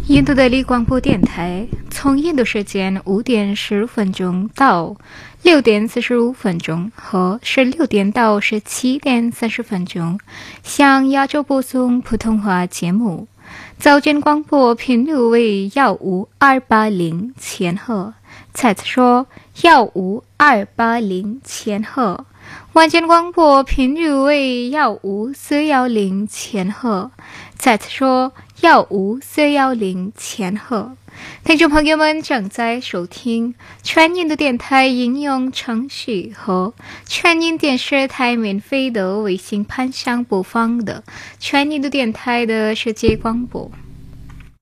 印度的立广播电台从印度时间5点15分钟到6点45分钟和16点到17点30分钟，向亚洲播送普通话节目。早间广播频率为15280千赫，再次说15280千赫。晚间广播频率为15410千赫，再次说15410千赫。听众朋友们正在收听全印度电台应用程序和全印电视台免费的卫星盘上播放的全印度电台的世界广播。